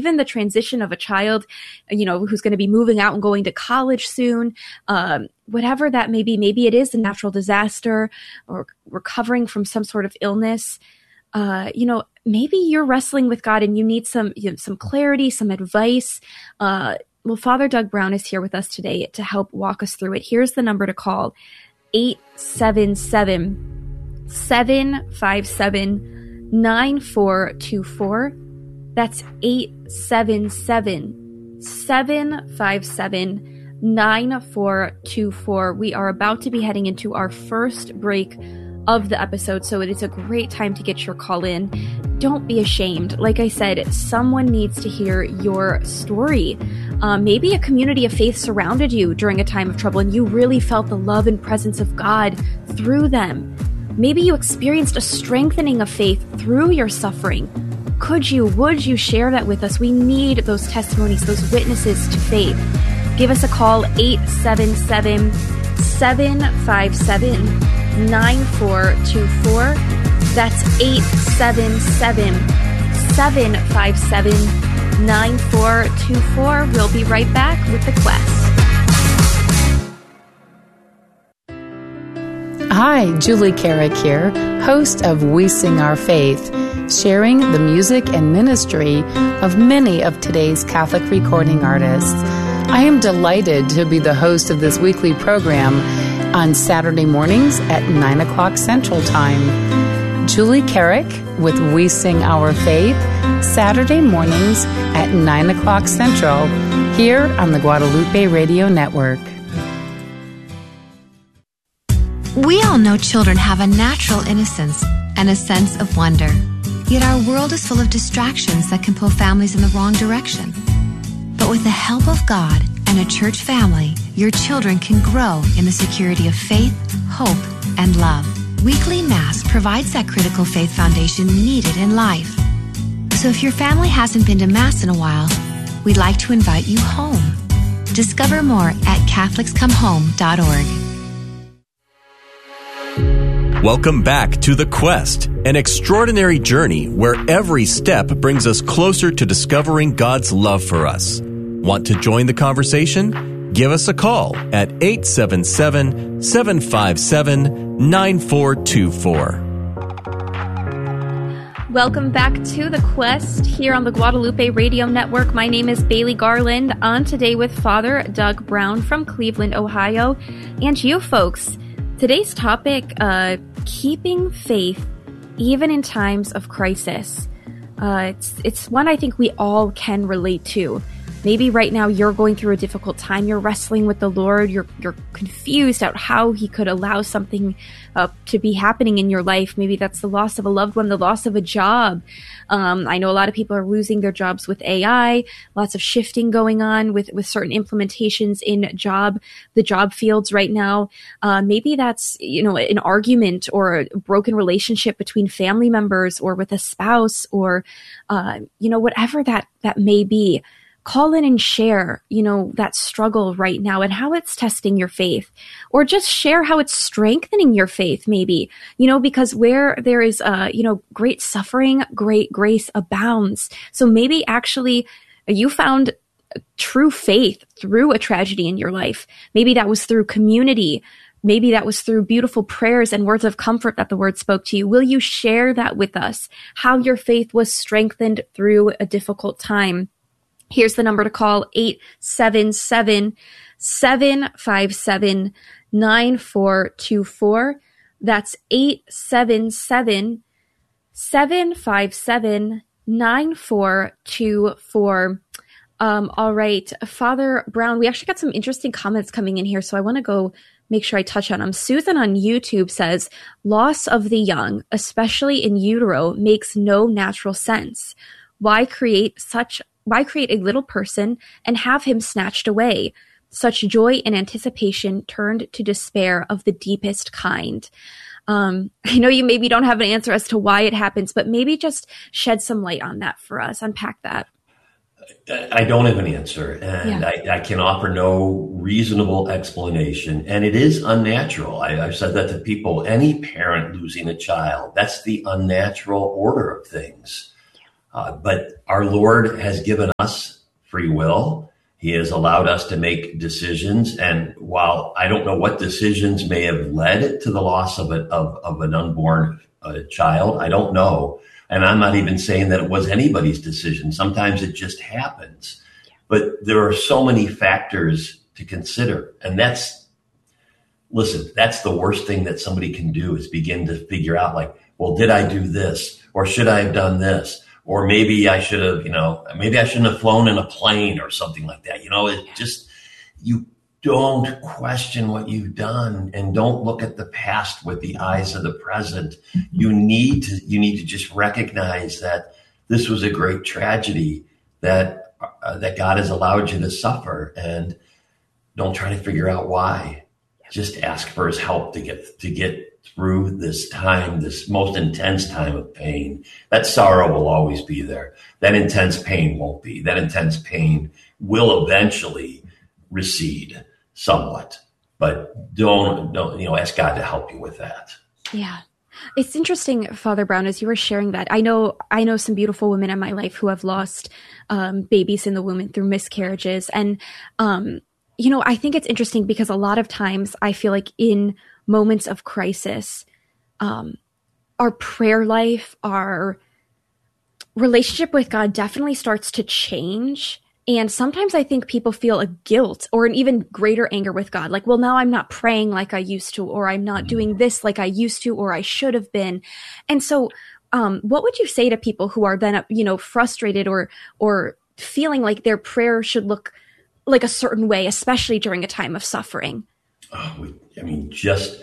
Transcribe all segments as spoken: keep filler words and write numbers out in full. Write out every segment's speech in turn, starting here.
even the transition of a child, you know, who's going to be moving out and going to college soon, um, whatever that may be. Maybe it is a natural disaster or recovering from some sort of illness. Uh, you know, maybe you're wrestling with God and you need some, you know, some clarity, some advice. Uh, well, Father Doug Brown is here with us today to help walk us through it. Here's the number to call: eight seven seven, seven five seven, nine four two four. That's eight seven seven, seven five seven, nine four two four. We are about to be heading into our first break of the episode, so it is a great time to get your call in. Don't be ashamed. Like I said, someone needs to hear your story. Um, maybe a community of faith surrounded you during a time of trouble and you really felt the love and presence of God through them. Maybe you experienced a strengthening of faith through your suffering. Could you, would you share that with us? We need those testimonies, those witnesses to faith. Give us a call, eight seven seven, seven five seven, nine four two four. That's eight seven seven, seven five seven, nine four two four. We'll be right back with The Quest. Hi, Julie Carrick here, host of We Sing Our Faith, sharing the music and ministry of many of today's Catholic recording artists. I am delighted to be the host of this weekly program on Saturday mornings at nine o'clock Central Time. Julie Carrick with We Sing Our Faith, Saturday mornings at nine o'clock Central, here on the Guadalupe Radio Network. We all know children have a natural innocence and a sense of wonder. Yet our world is full of distractions that can pull families in the wrong direction. But with the help of God and a church family, your children can grow in the security of faith, hope, and love. Weekly Mass provides that critical faith foundation needed in life. So if your family hasn't been to Mass in a while, we'd like to invite you home. Discover more at Catholics Come Home dot org. Welcome back to The Quest, an extraordinary journey where every step brings us closer to discovering God's love for us. Want to join the conversation? Give us a call at eight seven seven, seven five seven, nine four two four. Welcome back to The Quest here on the Guadalupe Radio Network. My name is Bailey Garland, on today with Father Doug Brown from Cleveland, Ohio. And you folks, today's topic, uh, keeping faith even in times of crisis. Uh, it's, it's one I think we all can relate to. Maybe right now you're going through a difficult time. You're wrestling with the Lord. You're you're confused about how He could allow something uh, to be happening in your life. Maybe that's the loss of a loved one, the loss of a job. Um, I know a lot of people are losing their jobs with A I. Lots of shifting going on with with certain implementations in job the job fields right now. Uh, maybe that's you know an argument or a broken relationship between family members or with a spouse or uh, you know whatever that that may be. Call in and share, you know, that struggle right now and how it's testing your faith, or just share how it's strengthening your faith, maybe, you know, because where there is, uh, you know, great suffering, great grace abounds. So maybe actually you found true faith through a tragedy in your life. Maybe that was through community. Maybe that was through beautiful prayers and words of comfort that the Word spoke to you. Will you share that with us? How your faith was strengthened through a difficult time? Here's the number to call, eight seven seven, seven five seven, nine four two four. That's eight seven seven, seven five seven, nine four two four. Um, all right, Father Brown, we actually got some interesting comments coming in here, so I want to go make sure I touch on them. Susan on YouTube says, loss of the young, especially in utero, makes no natural sense. Why create such Why create a little person and have him snatched away? Such joy and anticipation turned to despair of the deepest kind. Um, I know you maybe don't have an answer as to why it happens, but maybe just shed some light on that for us. Unpack that. I don't have an answer, and yeah. I, I can offer no reasonable explanation. And it is unnatural. I, I've said that to people. Any parent losing a child, that's the unnatural order of things. Uh, but our Lord has given us free will. He has allowed us to make decisions. And while I don't know what decisions may have led to the loss of, a, of, of an unborn uh, child, I don't know. And I'm not even saying that it was anybody's decision. Sometimes it just happens. But there are so many factors to consider. And that's, listen, that's the worst thing that somebody can do is begin to figure out like, well, did I do this? Or should I have done this? Or maybe I should have, you know, maybe I shouldn't have flown in a plane or something like that. You know, it just, you don't question what you've done and don't look at the past with the eyes of the present. You need to, you need to just recognize that this was a great tragedy that, uh, that God has allowed you to suffer, and don't try to figure out why. Just ask for his help to get, to get through this time, this most intense time of pain. That sorrow will always be there. That intense pain won't be. That intense pain will eventually recede somewhat, but don't, don't, you know, ask God to help you with that. Yeah. It's interesting, Father Brown, as you were sharing that. I know, I know some beautiful women in my life who have lost um, babies in the womb through miscarriages. And, um, you know, I think it's interesting because a lot of times I feel like in moments of crisis, um, our prayer life, our relationship with God definitely starts to change. And sometimes I think people feel a guilt or an even greater anger with God. Like, well, now I'm not praying like I used to, or I'm not doing this like I used to, or I should have been. And so um, what would you say to people who are then, you know, frustrated or, or feeling like their prayer should look like a certain way, especially during a time of suffering? Oh, we, I mean, just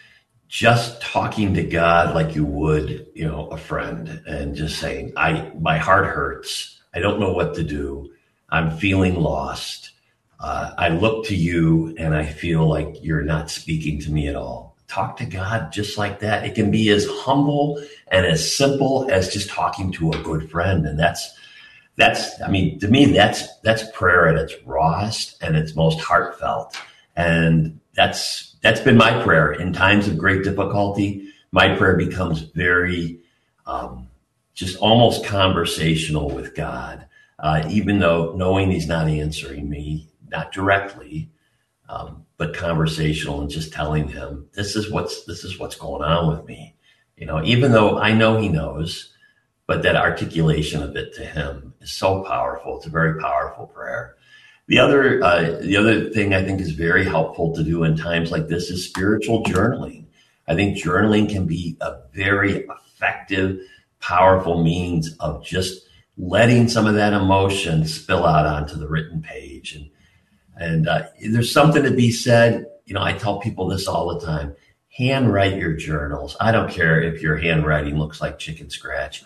just talking to God like you would, you know, a friend, and just saying, "I my heart hurts. I don't know what to do. I'm feeling lost. Uh, I look to you, and I feel like you're not speaking to me at all." Talk to God just like that. It can be as humble and as simple as just talking to a good friend, and that's that's. I mean, to me, that's that's prayer at its rawest and its most heartfelt. And that's that's been my prayer in times of great difficulty. My prayer becomes very um, just almost conversational with God, uh, even though knowing he's not answering me, not directly, um, but conversational, and just telling him, this is what's this is what's going on with me. You know, even though I know he knows, but that articulation of it to him is so powerful. It's a very powerful prayer. The other, uh, the other thing I think is very helpful to do in times like this is spiritual journaling. I think journaling can be a very effective, powerful means of just letting some of that emotion spill out onto the written page. And, and uh, there's something to be said. You know, I tell people this all the time: handwrite your journals. I don't care if your handwriting looks like chicken scratch.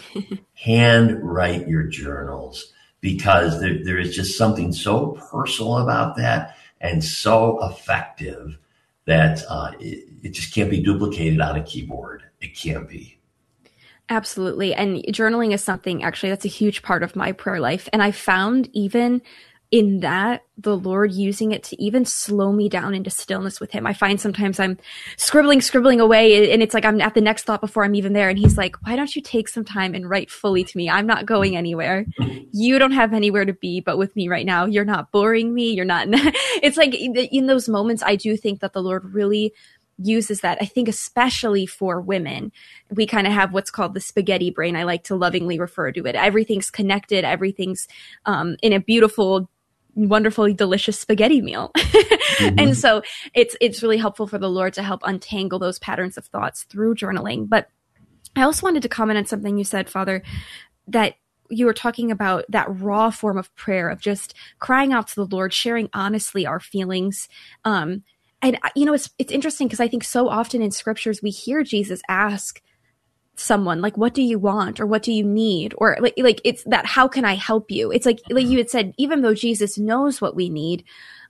Handwrite your journals. Because there, there is just something so personal about that and so effective that uh, it, it just can't be duplicated on a keyboard. It can't be. Absolutely. And journaling is something, actually, that's a huge part of my prayer life. And I found even in that, the Lord using it to even slow me down into stillness with him. I find sometimes I'm scribbling, scribbling away, and it's like I'm at the next thought before I'm even there. And he's like, why don't you take some time and write fully to me? I'm not going anywhere. You don't have anywhere to be but with me right now. You're not boring me. You're not. It's like in those moments, I do think that the Lord really uses that. I think especially for women, we kind of have what's called the spaghetti brain. I like to lovingly refer to it. Everything's connected. Everything's um, in a beautiful, wonderfully delicious spaghetti meal. Mm-hmm. And so it's it's really helpful for the Lord to help untangle those patterns of thoughts through journaling. But I also wanted to comment on something you said, Father, that you were talking about that raw form of prayer, of just crying out to the Lord, sharing honestly our feelings. Um, and, you know, it's it's interesting because I think so often in scriptures we hear Jesus ask someone, like, what do you want, or what do you need, or like, like it's that, how can I help you? It's like, like you had said, even though Jesus knows what we need,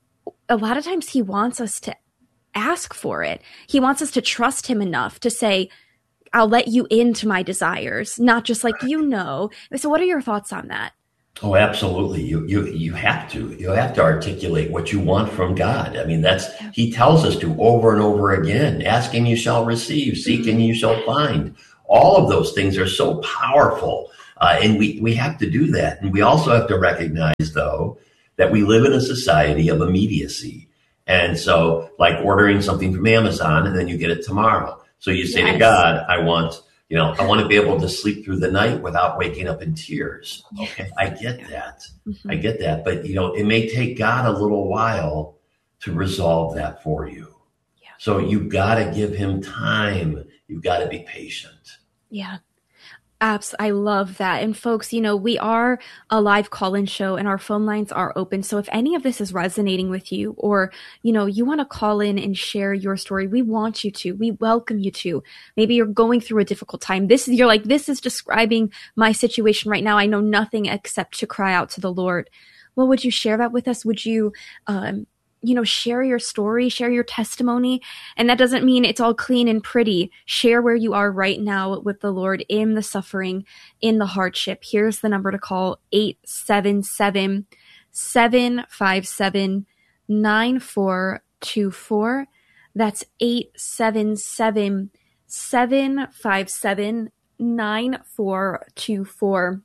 a lot of times he wants us to ask for it. He wants us to trust him enough to say, I'll let you into my desires, not just like, you know. So what are your thoughts on that? Oh, absolutely. You, you, you have to, you have to articulate what you want from God. I mean, that's, he tells us to over and over again: ask and you shall receive, seek and you shall find. All of those things are so powerful. Uh, and we, we have to do that. And we also have to recognize, though, that we live in a society of immediacy. And so, like ordering something from Amazon and then you get it tomorrow. So you say yes. to God, I want, you know, I want to be able to sleep through the night without waking up in tears. Okay, I get that. Mm-hmm. I get that. But, you know, it may take God a little while to resolve that for you. Yeah. So you've got to give him time. You've got to be patient. Yeah. Apps. I love that. And folks, you know, we are a live call-in show and our phone lines are open. So if any of this is resonating with you, or, you know, you want to call in and share your story, we want you to, we welcome you to. Maybe you're going through a difficult time. This is, you're like, this is describing my situation right now. I know nothing except to cry out to the Lord. Well, would you share that with us? Would you, um, you know, share your story, share your testimony. And that doesn't mean it's all clean and pretty. Share where you are right now with the Lord in the suffering, in the hardship. Here's the number to call: eight seven seven, seven five seven, nine four two four. That's eight seven seven, seven five seven, nine four two four.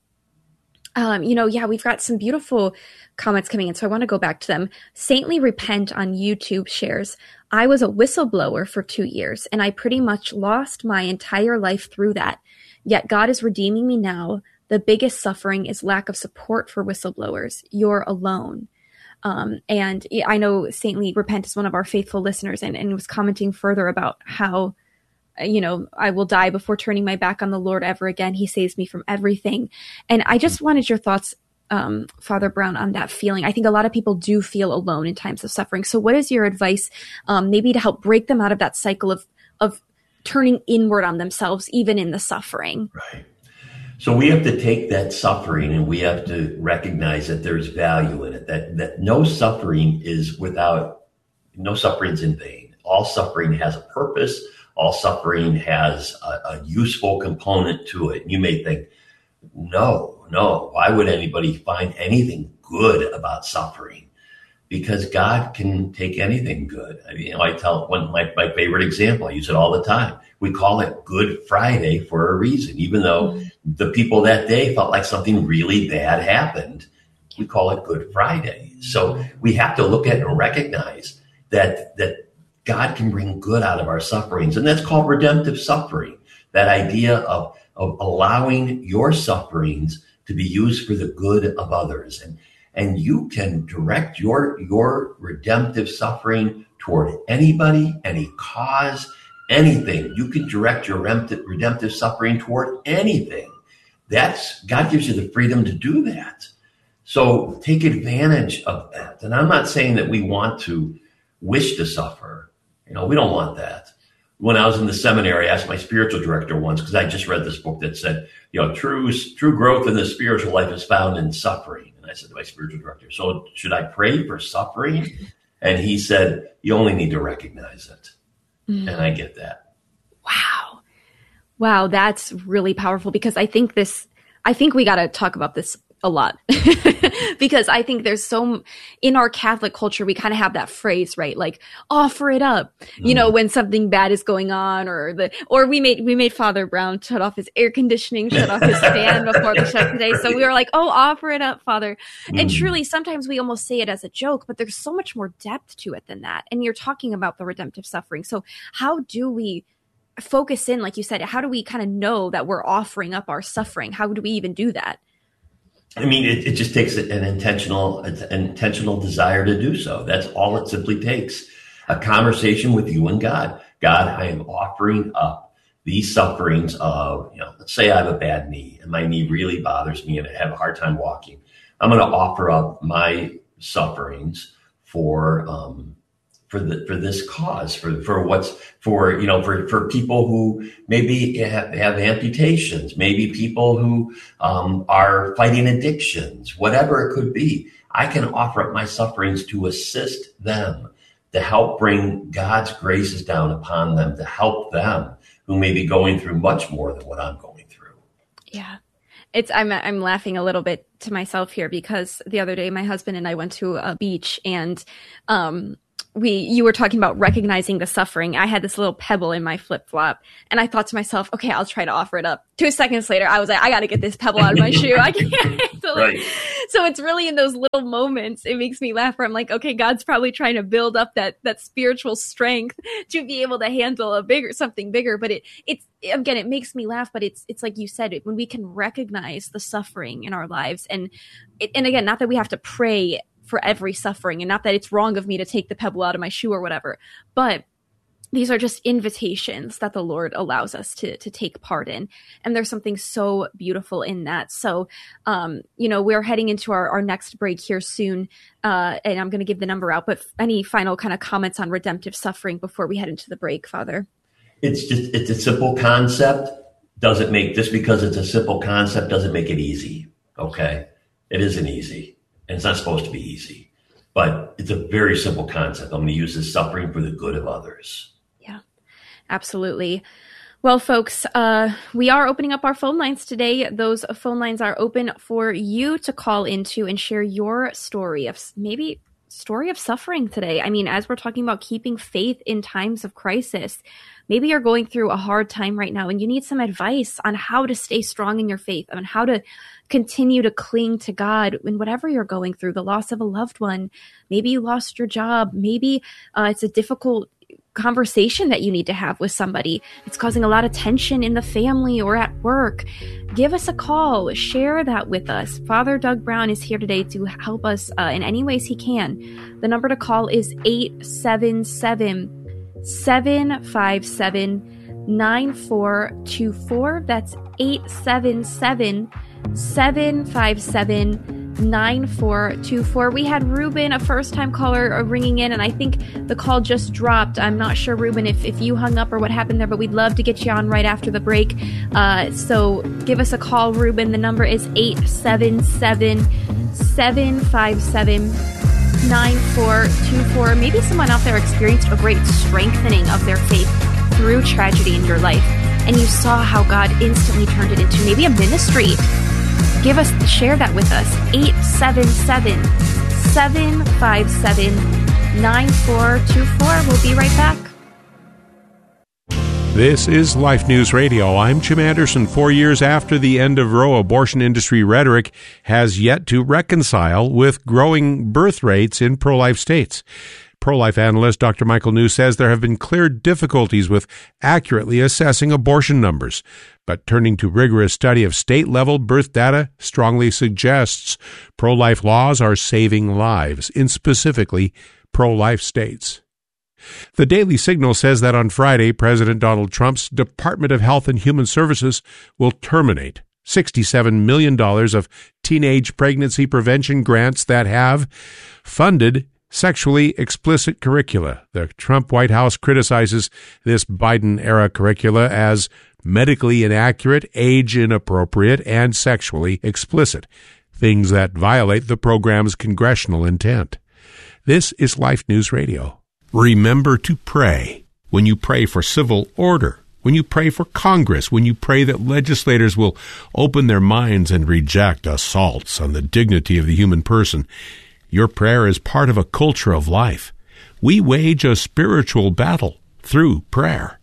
Um, you know, yeah, we've got some beautiful comments coming in, so I want to go back to them. Saintly Repent on YouTube shares, I was a whistleblower for two years, and I pretty much lost my entire life through that. Yet God is redeeming me now. The biggest suffering is lack of support for whistleblowers. You're alone. Um, and I know Saintly Repent is one of our faithful listeners, and, and was commenting further about how, you know, I will die before turning my back on the Lord ever again. He saves me from everything. And I just wanted your thoughts, um, Father Brown, on that feeling. I think a lot of people do feel alone in times of suffering. So what is your advice, um, maybe to help break them out of that cycle of, of turning inward on themselves, even in the suffering? Right. So we have to take that suffering and we have to recognize that there's value in it, that, that no suffering is without, no suffering's in vain. All suffering has a purpose. All suffering has a, a useful component to it. You may think, no, no, why would anybody find anything good about suffering? Because God can take anything good. I mean, you know, I tell one my, my favorite example, I use it all the time. We call it Good Friday for a reason, even though mm-hmm. the people that day felt like something really bad happened. We call it Good Friday. So we have to look at and recognize that that God can bring good out of our sufferings. And that's called redemptive suffering. That idea of, of allowing your sufferings to be used for the good of others. And, and you can direct your, your redemptive suffering toward anybody, any cause, anything. You can direct your redemptive suffering toward anything. That's, God gives you the freedom to do that. So take advantage of that. And I'm not saying that we want to wish to suffer. You know, we don't want that. When I was in the seminary, I asked my spiritual director once, because I just read this book that said, you know, true, true growth in the spiritual life is found in suffering. And I said to my spiritual director, so should I pray for suffering? And he said, you only need to recognize it. Mm. And I get that. Wow. Wow. That's really powerful, because I think this, I think we got to talk about this a lot because I think there's so, in our Catholic culture, we kind of have that phrase, right? Like, offer it up, mm. you know, when something bad is going on, or the, or we made, we made Father Brown shut off his air conditioning, shut off his fan before the show today. So we were like, oh, offer it up, Father. Mm. And truly, sometimes we almost say it as a joke, but there's so much more depth to it than that. And you're talking about the redemptive suffering. So how do we focus in, like you said, how do we kind of know that we're offering up our suffering? How do we even do that? I mean, it, it just takes an intentional, an intentional desire to do so. That's all it simply takes. A conversation with you and God. God, I am offering up these sufferings of, you know, let's say I have a bad knee and my knee really bothers me and I have a hard time walking. I'm going to offer up my sufferings for, um, for the, for this cause, for, for what's, for, you know, for, for people who maybe have, have amputations, maybe people who, um, are fighting addictions, whatever it could be. I can offer up my sufferings to assist them, to help bring God's graces down upon them, to help them who may be going through much more than what I'm going through. Yeah. It's, I'm, I'm laughing a little bit to myself here, because the other day my husband and I went to a beach, and, um, we you were talking about recognizing the suffering. I had this little pebble in my flip-flop, and I thought to myself, okay, I'll try to offer it up. Two seconds later, I was like, I got to get this pebble out of my shoe. I can't handle Right. it. So it's really in those little moments, it makes me laugh, where I'm like, okay, God's probably trying to build up that that spiritual strength to be able to handle a bigger something bigger. But it it's again, it makes me laugh. But it's it's like you said, when we can recognize the suffering in our lives, and it, and again, not that we have to pray for every suffering, and not that it's wrong of me to take the pebble out of my shoe or whatever, but these are just invitations that the Lord allows us to to take part in. And there's something so beautiful in that. So, um, you know, we're heading into our, our next break here soon. Uh, and I'm going to give the number out, but any final kind of comments on redemptive suffering before we head into the break, Father? It's just, it's a simple concept. Doesn't make, just because it's a simple concept doesn't make it easy. Okay. It isn't easy. And it's not supposed to be easy, but it's a very simple concept. I'm going to use this suffering for the good of others. Absolutely. Well, folks, uh, we are opening up our phone lines today. Those phone lines are open for you to call into and share your story of maybe story of suffering today. I mean, as we're talking about keeping faith in times of crisis, maybe you're going through a hard time right now and you need some advice on how to stay strong in your faith, on how to continue to cling to God in whatever you're going through, the loss of a loved one. Maybe you lost your job. Maybe uh, it's a difficult conversation that you need to have with somebody. It's causing a lot of tension in the family or at work. Give us a call. Share that with us. Father Doug Brown is here today to help us uh, in any ways he can. The number to call is eight seven seven, seven five seven, nine four two four. That's eight seven seven, seven five seven, nine four two four. We had Ruben, a first-time caller, uh, ringing in, and I think the call just dropped. I'm not sure, Ruben, if, if you hung up or what happened there, but we'd love to get you on right after the break. Uh, so give us a call, Ruben. The number is eight seven seven, seven five seven, nine four two four. Maybe someone out there experienced a great strengthening of their faith through tragedy in your life, and you saw how God instantly turned it into maybe a ministry. Give us, share that with us. eight seven seven, seven five seven, nine four two four. We'll be right back. This is Life News Radio. I'm Jim Anderson. Four years after the end of Roe, abortion industry rhetoric has yet to reconcile with growing birth rates in pro-life states. Pro-life analyst Doctor Michael New says there have been clear difficulties with accurately assessing abortion numbers, but turning to rigorous study of state-level birth data strongly suggests pro-life laws are saving lives in specifically pro-life states. The Daily Signal says that on Friday, President Donald Trump's Department of Health and Human Services will terminate sixty-seven million dollars of teenage pregnancy prevention grants that have funded sexually explicit curricula. The Trump White House criticizes this Biden-era curricula as medically inaccurate, age-inappropriate, and sexually explicit, things that violate the program's congressional intent. This is Life News Radio. Remember to pray. When you pray for civil order, when you pray for Congress, when you pray that legislators will open their minds and reject assaults on the dignity of the human person, your prayer is part of a culture of life. We wage a spiritual battle through prayer.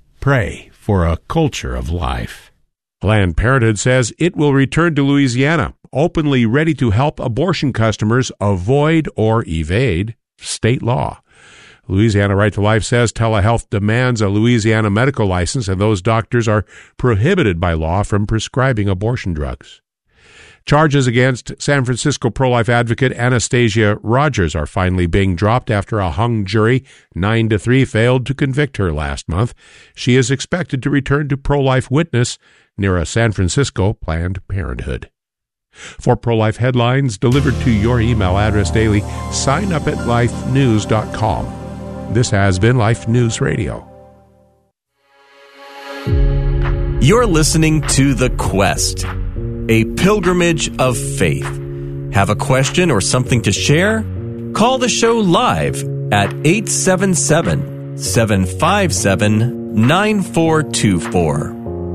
Pray for a culture of life. Planned Parenthood says it will return to Louisiana, openly ready to help abortion customers avoid or evade state law. Louisiana Right to Life says telehealth demands a Louisiana medical license, and those doctors are prohibited by law from prescribing abortion drugs. Charges against San Francisco pro-life advocate Anastasia Rogers are finally being dropped after a hung jury, nine to three, failed to convict her last month. She is expected to return to pro-life witness near a San Francisco Planned Parenthood. For pro-life headlines delivered to your email address daily, sign up at life news dot com. This has been Life News Radio. You're listening to The Quest, a pilgrimage of faith. Have a question or something to share? Call the show live at eight seven seven, seven five seven, nine four two four.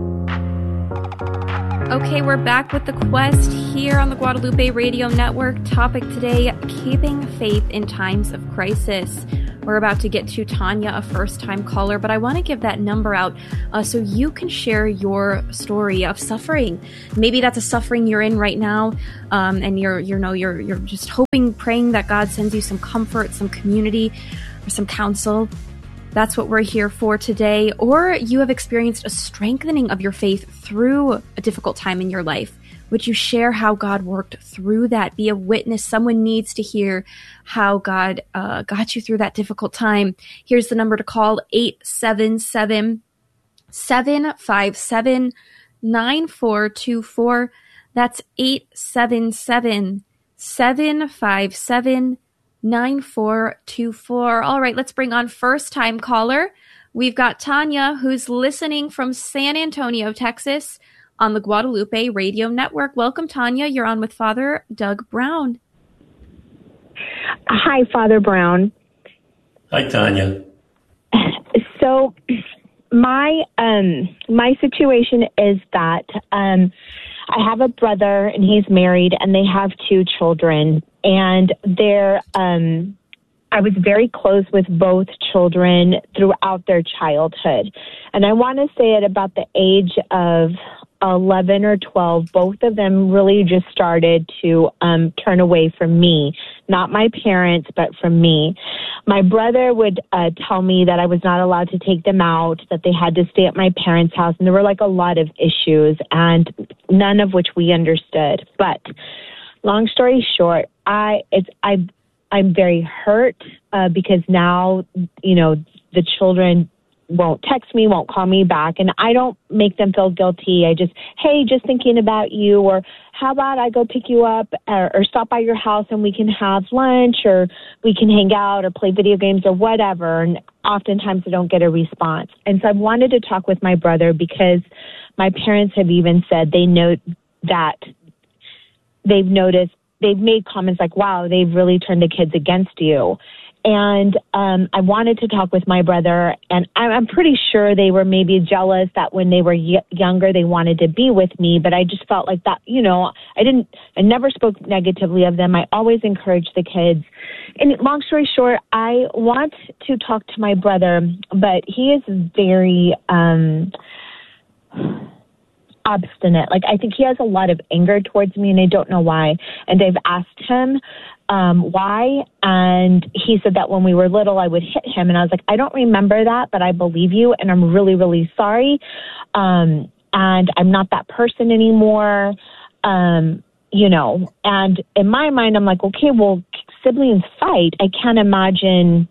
Okay, we're back with The Quest here on the Guadalupe Radio Network. Topic today, keeping faith in times of crisis. We're about to get to Tanya, a first-time caller, but I want to give that number out uh, so you can share your story of suffering. Maybe that's a suffering you're in right now, um, and you're, you know, you're you're just hoping, praying that God sends you some comfort, some community, or some counsel. That's what we're here for today. Or you have experienced a strengthening of your faith through a difficult time in your life. Would you share how God worked through that? Be a witness. Someone needs to hear how God uh, got you through that difficult time. Here's the number to call, eight seven seven, seven five seven, nine four two four. That's eight seven seven, seven five seven, nine four two four. All right, let's bring on first-time caller. We've got Tanya, who's listening from San Antonio, Texas, on the Guadalupe Radio Network. Welcome, Tanya. You're on with Father Doug Brown. Hi, Father Brown. Hi, Tanya. So my um, my situation is that um, I have a brother, and he's married, and they have two children. And they're, um, I was very close with both children throughout their childhood. And I want to say at about the age of eleven or twelve, both of them really just started to um, turn away from me, not my parents, but from me. My brother would uh, tell me that I was not allowed to take them out, that they had to stay at my parents' house, and there were like a lot of issues, and none of which we understood. But long story short, I it's I I'm very hurt uh, because now, you know, the children won't text me, won't call me back, and I don't make them feel guilty. I just, hey, just thinking about you, or how about I go pick you up, or, or stop by your house and we can have lunch, or we can hang out or play video games or whatever. And oftentimes I don't get a response. And so I wanted to talk with my brother because my parents have even said they know that they've noticed, they've made comments like, wow, they've really turned the kids against you. And um, I wanted to talk with my brother, and I'm pretty sure they were maybe jealous that when they were y- younger, they wanted to be with me. But I just felt like that, you know, I didn't, I never spoke negatively of them. I always encouraged the kids. And long story short, I want to talk to my brother, but he is very um, obstinate. Like, I think he has a lot of anger towards me, and I don't know why. And I've asked him um, why, and he said that when we were little, I would hit him, and I was like, I don't remember that, but I believe you, and I'm really, really sorry, um, and I'm not that person anymore, um, you know, and in my mind, I'm like, okay, well, siblings fight. I can't imagine.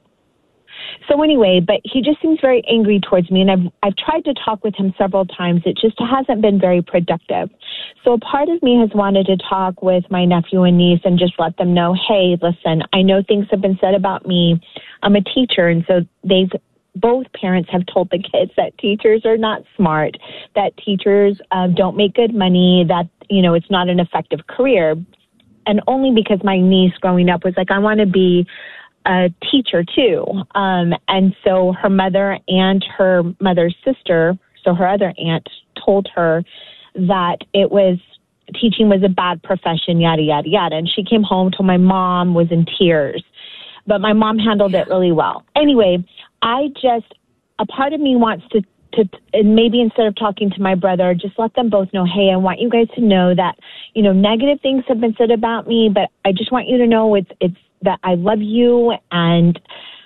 So anyway, but he just seems very angry towards me, and I've I've tried to talk with him several times. It just hasn't been very productive. So a part of me has wanted to talk with my nephew and niece and just let them know, hey, listen, I know things have been said about me. I'm a teacher, and so they've both parents have told the kids that teachers are not smart, that teachers uh, don't make good money, that, you know, it's not an effective career. And only because my niece growing up was like, I want to be a teacher too. Um, and so her mother and her mother's sister, so her other aunt, told her that it was, teaching was a bad profession, yada, yada, yada. And she came home, told my mom, was in tears. But my mom handled it really well. Anyway, I just, a part of me wants to, to, and maybe instead of talking to my brother, just let them both know, hey, I want you guys to know that, you know, negative things have been said about me, but I just want you to know it's, it's, that I love you, and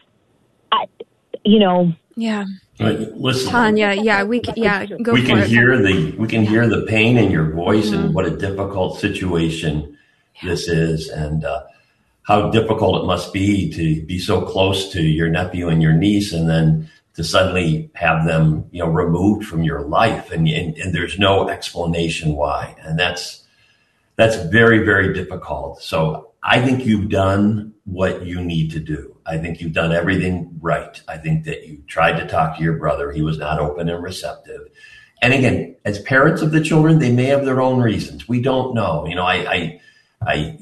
I, you know. Yeah. Listen, Tanya, yeah, we can, yeah, go we for can it. hear the we can hear the pain in your voice, mm-hmm. and what a difficult situation yeah. this is, and uh, how difficult it must be to be so close to your nephew and your niece, and then to suddenly have them, you know, removed from your life, and and, and there's no explanation why, and that's that's very, very difficult. So I think you've done what you need to do. I think you've done everything right. I think that you tried to talk to your brother. He was not open and receptive. And again, as parents of the children, they may have their own reasons. We don't know. You know, I, I, I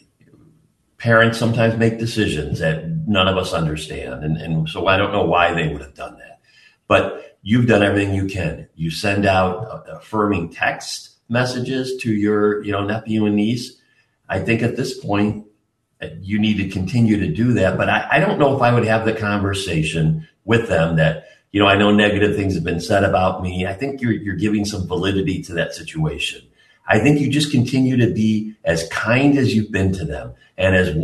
parents sometimes make decisions that none of us understand. And, and so I don't know why they would have done that. But you've done everything you can. You send out affirming text messages to your, you know, nephew and niece. I think at this point, you need to continue to do that. But I, I don't know if I would have the conversation with them that, you know, I know negative things have been said about me. I think you're you're giving some validity to that situation. I think you just continue to be as kind as you've been to them and as